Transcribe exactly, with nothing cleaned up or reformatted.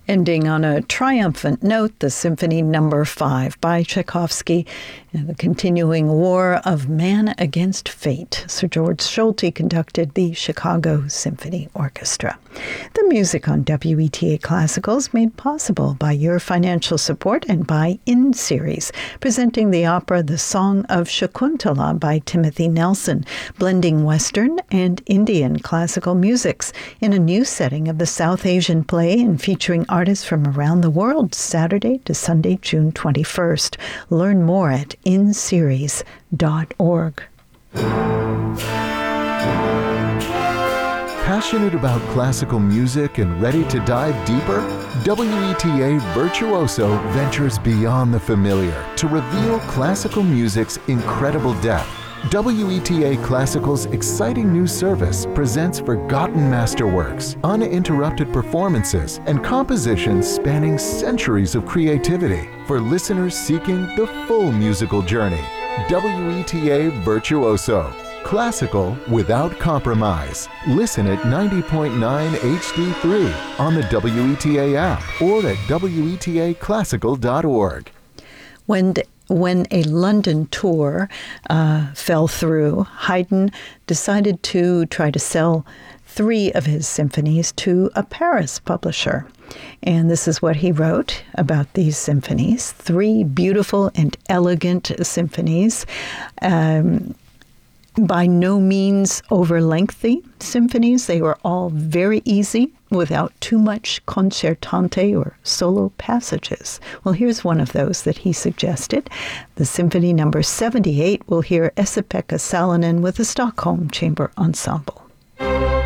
Ending on a triumphant note, the Symphony Number Five by Tchaikovsky, and the continuing war of man against fate. Sir George Solti conducted the Chicago Symphony Orchestra. The music on W E T A Classical is made possible by your financial support and by In Series, presenting the opera The Song of Shakuntala by Timothy Nelson, blending Western and Indian classical musics in a new setting of the South Asian play and featuring artists from around the world, Saturday to Sunday, June twenty-first. Learn more at in series dot org. Passionate about classical music and ready to dive deeper? W E T A Virtuoso ventures beyond the familiar to reveal classical music's incredible depth. W E T A Classical's exciting new service presents forgotten masterworks, uninterrupted performances, and compositions spanning centuries of creativity for listeners seeking the full musical journey. W E T A Virtuoso. Classical without compromise. Listen at ninety point nine H D three on the W E T A app or at W E T A classical dot org. When When a London tour uh, fell through, Haydn decided to try to sell three of his symphonies to a Paris publisher. And this is what he wrote about these symphonies. Three beautiful and elegant symphonies. Um, by no means over-lengthy symphonies. They were all very easy without too much concertante or solo passages. Well, here's one of those that he suggested. The Symphony Number seventy-eight will hear Esa-Pekka Salonen with the Stockholm Chamber Ensemble.